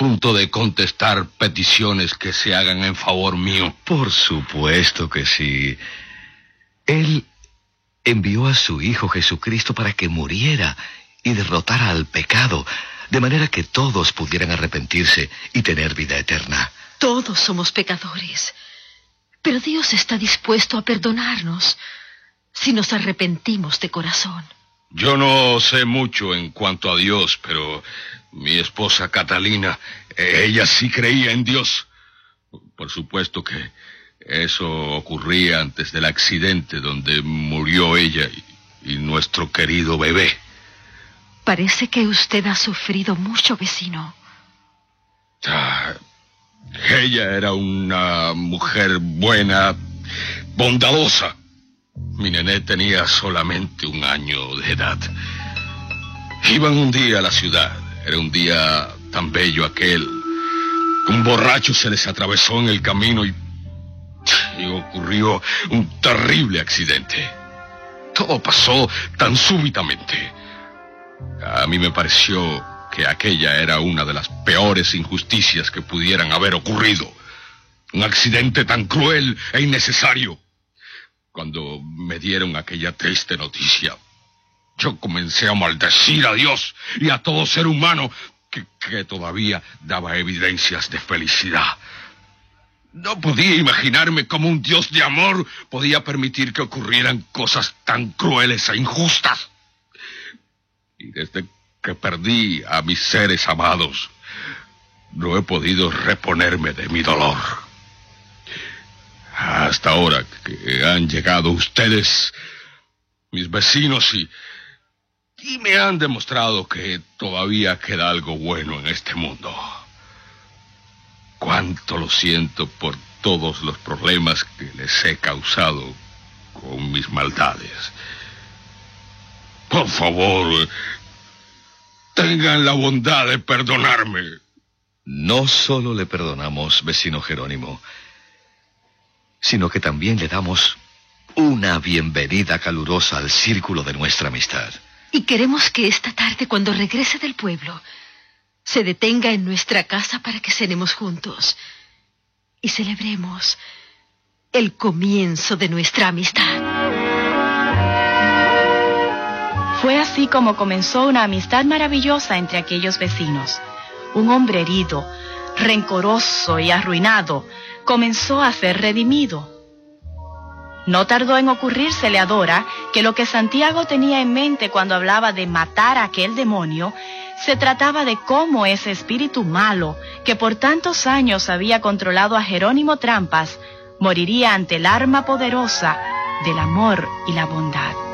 punto de contestar peticiones que se hagan en favor mío? Por supuesto que sí. Él envió a su Hijo Jesucristo para que muriera y derrotara al pecado, de manera que todos pudieran arrepentirse y tener vida eterna. Todos somos pecadores, pero Dios está dispuesto a perdonarnos si nos arrepentimos de corazón. Yo no sé mucho en cuanto a Dios, pero mi esposa Catalina, ella sí creía en Dios. Por supuesto que eso ocurría antes del accidente donde murió ella y nuestro querido bebé. Parece que usted ha sufrido mucho, vecino. Ella era una mujer buena, bondadosa. Mi nené tenía solamente 1 año de edad. Iban un día a la ciudad. Era un día tan bello aquel. Un borracho se les atravesó en el camino y ocurrió un terrible accidente. Todo pasó tan súbitamente. A mí me pareció que aquella era una de las peores injusticias que pudieran haber ocurrido. Un accidente tan cruel e innecesario. Cuando me dieron aquella triste noticia, yo comencé a maldecir a Dios y a todo ser humano que todavía daba evidencias de felicidad. No podía imaginarme cómo un Dios de amor podía permitir que ocurrieran cosas tan crueles e injustas. Y desde que perdí a mis seres amados, no he podido reponerme de mi dolor. Hasta ahora que han llegado ustedes, mis vecinos, y me han demostrado que todavía queda algo bueno en este mundo. Cuánto lo siento por todos los problemas que les he causado con mis maldades. Por favor, tengan la bondad de perdonarme. No solo le perdonamos, vecino Jerónimo, sino que también le damos una bienvenida calurosa al círculo de nuestra amistad. Y queremos que esta tarde, cuando regrese del pueblo, se detenga en nuestra casa para que cenemos juntos y celebremos el comienzo de nuestra amistad. Fue así como comenzó una amistad maravillosa entre aquellos vecinos. Un hombre herido, rencoroso y arruinado, comenzó a ser redimido. No tardó en ocurrírsele a Dora que lo que Santiago tenía en mente cuando hablaba de matar a aquel demonio, se trataba de cómo ese espíritu malo, que por tantos años había controlado a Jerónimo Trampas, moriría ante el arma poderosa del amor y la bondad.